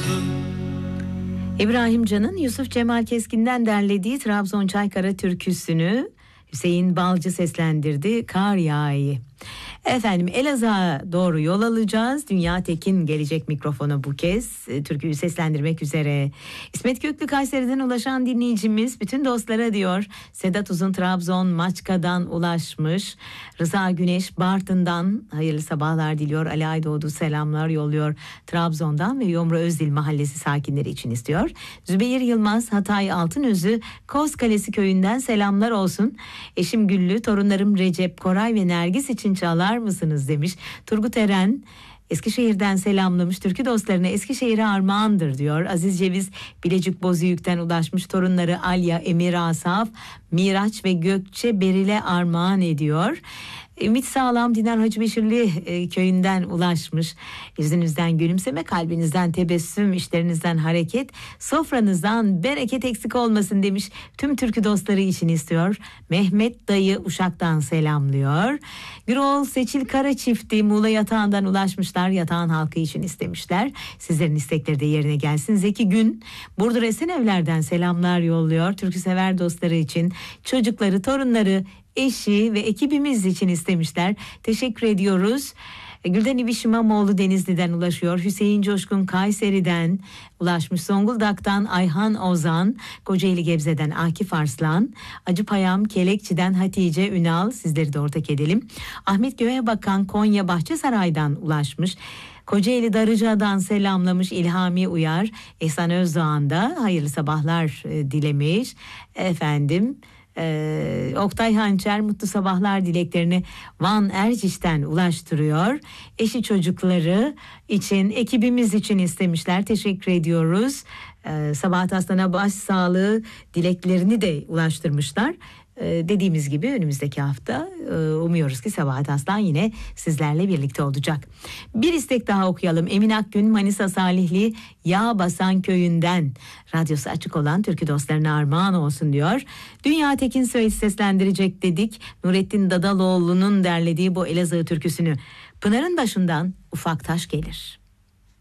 İbrahim Can'ın Yusuf Cemal Keskin'den derlediği Trabzon Çaykara türküsünü Hüseyin Balcı seslendirdi. Kar yağıyı. Efendim Elazığ'a doğru yol alacağız. Dünya Tekin gelecek mikrofona bu kez. Türküyü seslendirmek üzere. İsmet Köklü Kayseri'den ulaşan dinleyicimiz bütün dostlara diyor. Sedat Uzun Trabzon Maçka'dan ulaşmış. Rıza Güneş Bartın'dan hayırlı sabahlar diliyor. Ali Aydoğdu selamlar yolluyor Trabzon'dan ve Yomra Özdil Mahallesi sakinleri için istiyor. Zübeyir Yılmaz Hatay Altınözü Kozkalesi köyünden selamlar olsun. Eşim Güllü, torunlarım Recep, Koray ve Nergis için çalar mısınız demiş. Turgut Eren Eskişehir'den selamlamış. Türkü dostlarına Eskişehir'e armağandır diyor. Aziz Ceviz Bilecik Bozüyük'ten ulaşmış. Torunları Alya, Emir Asaf, Miraç ve Gökçe Beril'e armağan ediyor. Ümit Sağlam Dinar Hacı Beşirli köyünden ulaşmış. Yüzünüzden gülümseme, kalbinizden tebessüm, işlerinizden hareket, sofranızdan bereket eksik olmasın demiş. Tüm türkü dostları için istiyor. Mehmet Dayı Uşak'tan selamlıyor. Gürol Seçil Kara çifti Muğla Yatağı'ndan ulaşmışlar. Yatağın halkı için istemişler. Sizlerin istekleri de yerine gelsin. Zeki Gün Burdur Esenevler'den selamlar yolluyor. Türkü sever dostları için, çocukları, torunları, eşi ve ekibimiz için istemişler. Teşekkür ediyoruz. Gülden İbiş İmamoğlu Denizli'den ulaşıyor. Hüseyin Coşkun Kayseri'den ulaşmış. Zonguldak'tan Ayhan Ozan, Kocaeli Gebze'den Akif Arslan, Acıpayam Kelekçi'den Hatice Ünal, sizleri de ortak edelim. Ahmet Göğebakan Konya Bahçesaray'dan ulaşmış. Kocaeli Darıca'dan selamlamış İlhami Uyar. Ehsan Özdoğan da hayırlı sabahlar dilemiş. Efendim Oktay Hançer mutlu sabahlar dileklerini Van Erciş'ten ulaştırıyor. Eşi çocukları için, ekibimiz için istemişler. Teşekkür ediyoruz. Sabahat Aslan'a başsağlığı dileklerini de ulaştırmışlar. Dediğimiz gibi önümüzdeki hafta umuyoruz ki Sabahat Aslan yine sizlerle birlikte olacak. Bir istek daha okuyalım. Emin Akgün Manisa Salihli Yağbasan köyünden radyosu açık olan türkü dostlarına armağan olsun diyor. Dünya Tekin seslendirecek dedik. Nurettin Dadaloğlu'nun derlediği bu Elazığ türküsünü. Pınar'ın başından ufak taş gelir.